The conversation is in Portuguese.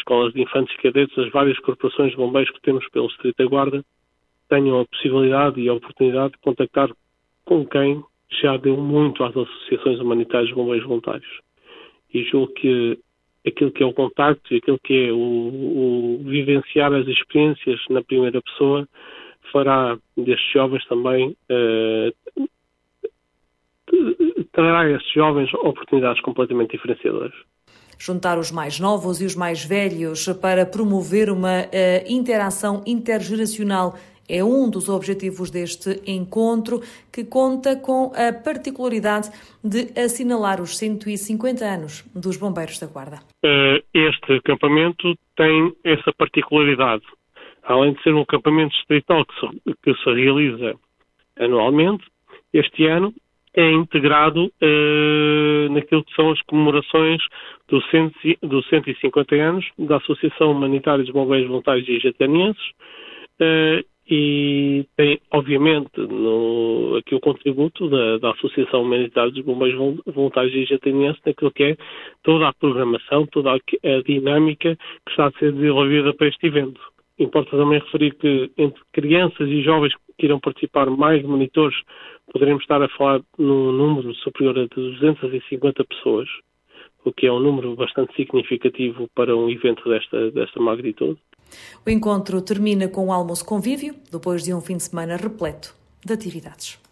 escolas de infantes e cadetes, as várias corporações de bombeiros que temos pelo Distrito da Guarda, tenham a possibilidade e a oportunidade de contactar com quem já deu muito às associações humanitárias de bombeiros voluntários. E julgo que aquilo que é o contacto e aquilo que é o vivenciar as experiências na primeira pessoa fará destes jovens também, trará a estes jovens oportunidades completamente diferenciadoras. Juntar os mais novos e os mais velhos para promover uma interação intergeracional é um dos objetivos deste encontro, que conta com a particularidade de assinalar os 150 anos dos Bombeiros da Guarda. Este acampamento tem essa particularidade. Além de ser um acampamento distrital que se realiza anualmente, este ano é integrado naquilo que são as comemorações dos 150 anos da Associação Humanitária dos Bombeiros Voluntários e Jatanienses, e tem, obviamente, aqui o contributo da Associação Humanitária dos Bombeiros Voluntários e Jatanienses naquilo que é toda a programação, toda a dinâmica que está a ser desenvolvida para este evento. Importa também referir que entre crianças e jovens que irão participar, mais monitores, poderemos estar a falar num número superior a 250 pessoas, o que é um número bastante significativo para um evento desta magnitude. O encontro termina com um almoço convívio, depois de um fim de semana repleto de atividades.